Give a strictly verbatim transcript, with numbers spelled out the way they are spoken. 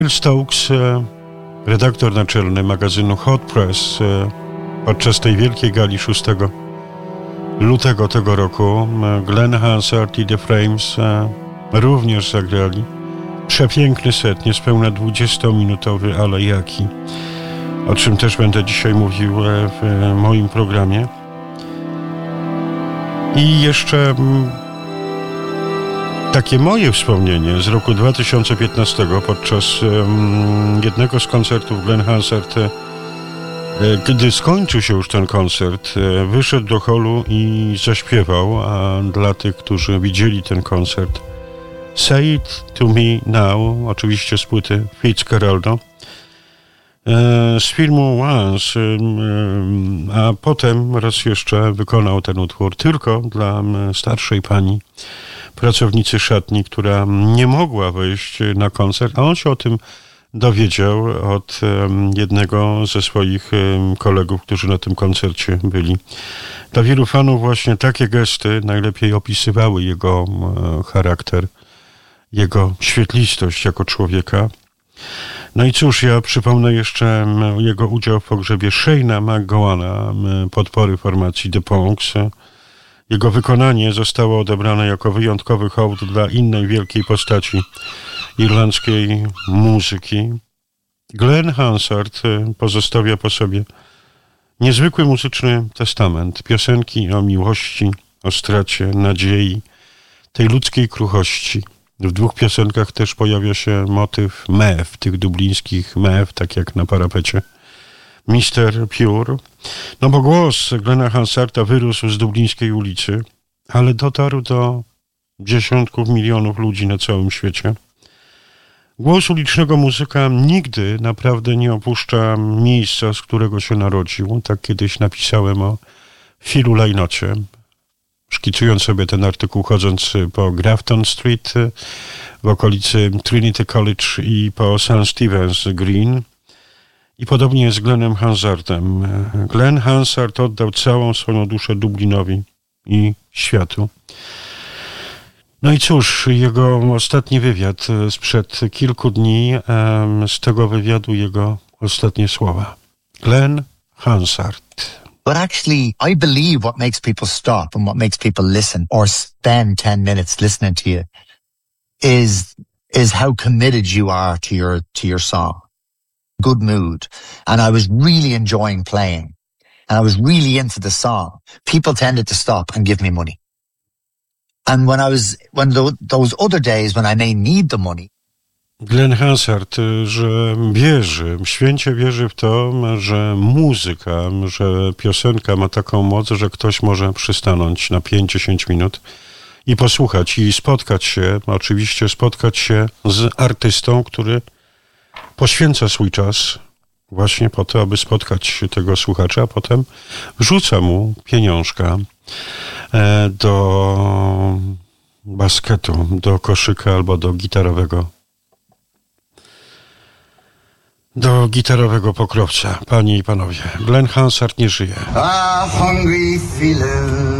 Phil Stokes, redaktor naczelny magazynu Hot Press, podczas tej wielkiej gali szóstego lutego tego roku, Glenn Hansard i The Frames również zagrali przepiękny set, niespełna dwudziestominutowy, ale jaki, o czym też będę dzisiaj mówił w moim programie. I jeszcze takie moje wspomnienie z roku dwa tysiące piętnastego podczas um, jednego z koncertów Glenn Hansard, e, gdy skończył się już ten koncert, e, wyszedł do holu i zaśpiewał, a dla tych, którzy widzieli ten koncert, Say It To Me Now, oczywiście z płyty Fitzgeralda, e, z filmu Once, e, a potem raz jeszcze wykonał ten utwór tylko dla starszej pani, pracownicy szatni, która nie mogła wejść na koncert, a on się o tym dowiedział od um, jednego ze swoich um, kolegów, którzy na tym koncercie byli. Dla wielu fanów właśnie takie gesty najlepiej opisywały jego um, charakter, jego świetlistość jako człowieka. No i cóż, ja przypomnę jeszcze um, jego udział w pogrzebie Shane'a McGowana, um, podpory formacji The Pogues. Jego wykonanie zostało odebrane jako wyjątkowy hołd dla innej wielkiej postaci irlandzkiej muzyki. Glenn Hansard pozostawia po sobie niezwykły muzyczny testament. Piosenki o miłości, o stracie, nadziei, tej ludzkiej kruchości. W dwóch piosenkach też pojawia się motyw mew, tych dublińskich mew, tak jak na parapecie mister Pure. No bo głos Glenna Hansarda wyrósł z dublińskiej ulicy, ale dotarł do dziesiątków milionów ludzi na całym świecie. Głos ulicznego muzyka nigdy naprawdę nie opuszcza miejsca, z którego się narodził. Tak kiedyś napisałem o Philu Lynotcie, szkicując sobie ten artykuł, chodząc po Grafton Street w okolicy Trinity College i po Saint Stephen's Green. I podobnie jest z Glennem Hansardem. Glenn Hansard oddał całą swoją duszę Dublinowi i światu. No i cóż, jego ostatni wywiad sprzed kilku dni, z tego wywiadu jego ostatnie słowa. Glenn Hansard. But actually, I believe what makes people stop and what makes people listen or spend ten minutes listening to you is, is how committed you are to your, to your song. Good mood, and I was really enjoying playing, and I was really into the song. People tended to stop and give me money. And when I was, when the, those other days when I may need the money. Glenn Hansard, że wierzy, święcie wierzy w to, że muzyka, że piosenka ma taką moc, że ktoś może przystanąć na pięć dziesięć minut i posłuchać i spotkać się, oczywiście spotkać się z artystą, który poświęca swój czas właśnie po to, aby spotkać tego słuchacza, a potem wrzuca mu pieniążka do basketu, do koszyka albo do gitarowego do gitarowego pokrowca. Panie i panowie, Glenn Hansard nie żyje. A hungry feeling